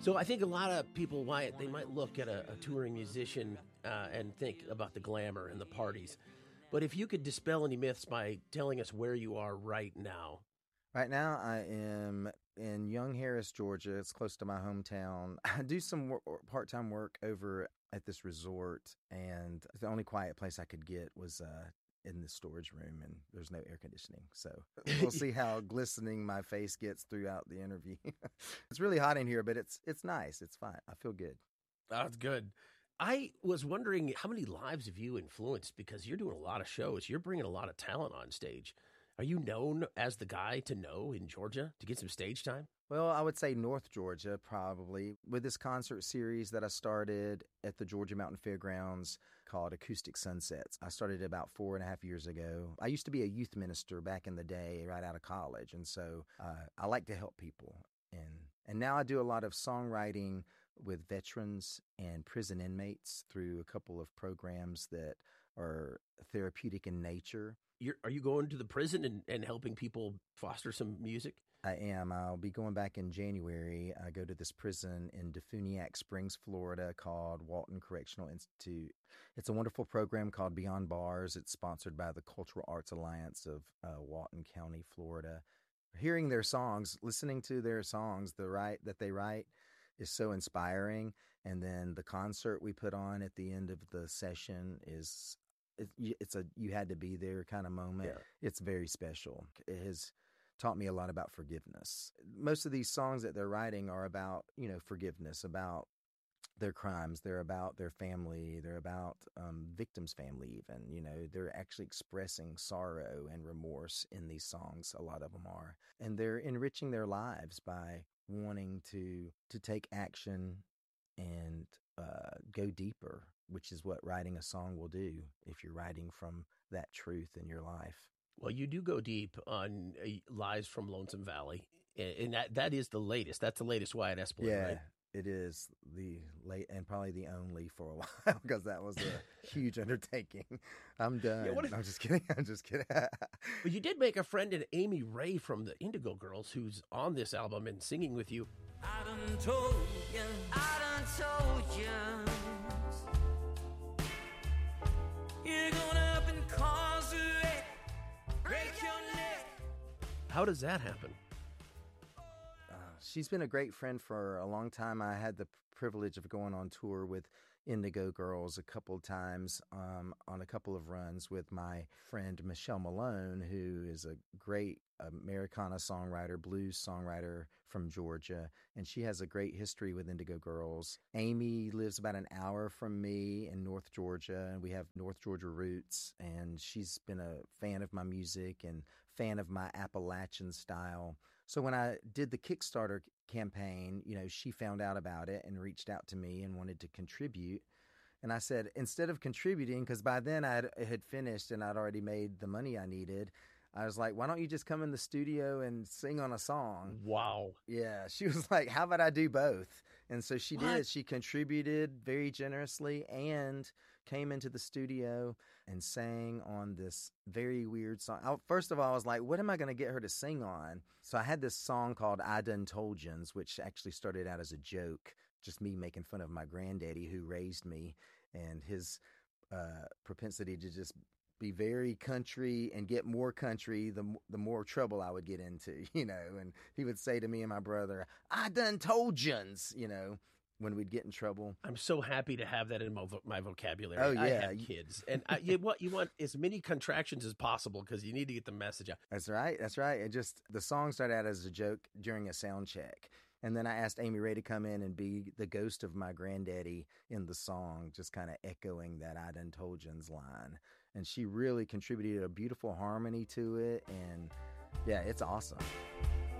So I think a lot of people, Wyatt, they might look at a touring musician and think about the glamour and the parties. But if you could dispel any myths by telling us where you are right now. Right now, I am in Young Harris, Georgia. It's close to my hometown. I do some part-time work over at this resort, and the only quiet place I could get was in the storage room, and there's no air conditioning. So we'll see how glistening my face gets throughout the interview. It's really hot in here, but it's nice. It's fine. I feel good. That's good. I was wondering, how many lives have you influenced? Because you're doing a lot of shows. You're bringing a lot of talent on stage. Are you known as the guy to know in Georgia to get some stage time? Well, I would say North Georgia, probably, with this concert series that I started at the Georgia Mountain Fairgrounds called Acoustic Sunsets. I started about 4.5 years ago. I used to be a youth minister back in the day, right out of college, and so I like to help people. And now I do a lot of songwriting with veterans and prison inmates through a couple of programs that are therapeutic in nature. Are you going to the prison and helping people foster some music? I am. I'll be going back in January. I go to this prison in Defuniak Springs, Florida, called Walton Correctional Institute. It's a wonderful program called Beyond Bars. It's sponsored by the Cultural Arts Alliance of Walton County, Florida. Hearing their songs, listening to their songs, that they write is so inspiring. And then the concert we put on at the end of the session is you had to be there kind of moment. Yeah. It's very special. It has taught me a lot about forgiveness. Most of these songs that they're writing are about, forgiveness, about their crimes. They're about their family. They're about victims' family even. They're actually expressing sorrow and remorse in these songs. A lot of them are. And they're enriching their lives by wanting to take action and go deeper, which is what writing a song will do if you're writing from that truth in your life. Well, you do go deep on Lives from Lonesome Valley, and that is the latest. That's the latest Wyatt Espeland, yeah, right? It is the late and probably the only for a while because that was a huge undertaking. I'm done. Yeah, I'm just kidding. But you did make a friend in Amy Ray from the Indigo Girls, who's on this album and singing with you. I done told you. You're going up and cause a wreck, break your neck. How does that happen? She's been a great friend for a long time. I had the privilege of going on tour with Indigo Girls a couple of times on a couple of runs with my friend Michelle Malone, who is a great Americana songwriter, blues songwriter from Georgia, and she has a great history with Indigo Girls. Amy lives about an hour from me in North Georgia, and we have North Georgia roots, and she's been a fan of my music and fan of my Appalachian style. So when I did the Kickstarter campaign, she found out about it and reached out to me and wanted to contribute. And I said, instead of contributing, because by then I had finished and I'd already made the money I needed, I was like, why don't you just come in the studio and sing on a song? Wow. Yeah. She was like, how about I do both? And so she did. She contributed very generously and came into the studio and sang on this very weird song. First of all, I was like, what am I going to get her to sing on? So I had this song called I Done Told Yins, which actually started out as a joke, just me making fun of my granddaddy who raised me and his propensity to just be very country and get more country the more trouble I would get into, and he would say to me and my brother, I done told yins, when we'd get in trouble. I'm so happy to have that in my vocabulary. Oh, yeah. I have kids. And you want as many contractions as possible because you need to get the message out. That's right. And just the song started out as a joke during a sound check. And then I asked Amy Ray to come in and be the ghost of my granddaddy in the song, just kind of echoing that I done told yins line. And she really contributed a beautiful harmony to it. And yeah, it's awesome.